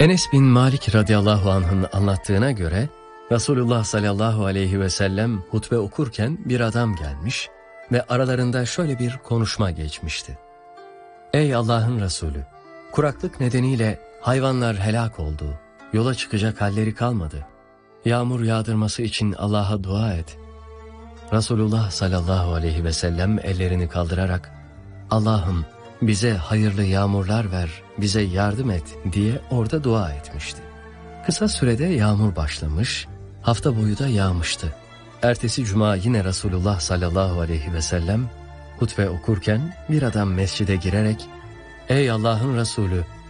Enes bin Malik radıyallahu anh'ın anlattığına göre Resulullah sallallahu aleyhi ve sellem hutbe okurken bir adam gelmiş ve aralarında şöyle bir konuşma geçmişti. Ey Allah'ın Resulü! Kuraklık nedeniyle hayvanlar helak oldu, yola çıkacak halleri kalmadı. Yağmur yağdırması için Allah'a dua et. Resulullah sallallahu aleyhi ve sellem ellerini kaldırarak Allah'ım bize hayırlı yağmurlar ver, bize yardım et diye orada dua etmişti. Kısa sürede yağmur başlamış, hafta boyu da yağmıştı. Ertesi cuma yine Resulullah sallallahu aleyhi ve sellem hutbe okurken bir adam mescide girerek Ey Allah'ın Resulü!